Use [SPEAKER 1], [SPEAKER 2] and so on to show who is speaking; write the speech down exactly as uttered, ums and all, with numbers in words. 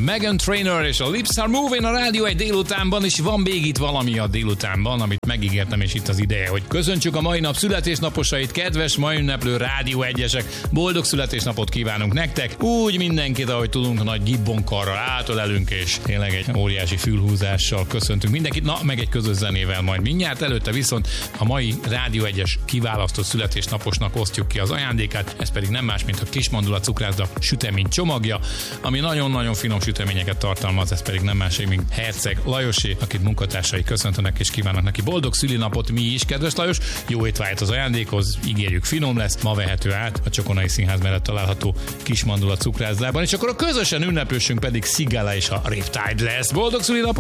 [SPEAKER 1] Meghan Trainor és a Lips Are Moving a Rádió egy délutánban, és van még itt valami a délutánban, amit megígértem, és itt az ideje, hogy köszöntsük a mai nap születésnaposait, kedves mai ünneplő Rádió egyesek, boldog születésnapot kívánunk nektek, úgy mindenkit, ahogy tudunk, nagy gibbonkarral átölelünk, és tényleg egy óriási fülhúzással köszöntünk mindenkit, na, meg egy közös zenével majd mindjárt, előtte viszont a mai Rádió egyes kiválasztott születésnaposnak osztjuk ki az ajándékát, ez pedig nem más, mint a Kismandula cukrászda sütemény csomagja, ami nagyon-nagyon finom süteményeket tartalmaz, ez pedig nem más, mint Herceg Lajosé, akit munkatársai köszöntenek és kívánnak neki boldog szülinapot mi is, kedves Lajos, jó étvágyat az ajándékhoz, ígérjük finom lesz, ma vehető át a Csokonai Színház mellett található Kismandula cukrászdában, és akkor a közösen ünneplősünk pedig Sigala és a Riptide lesz. Boldog szülinapot!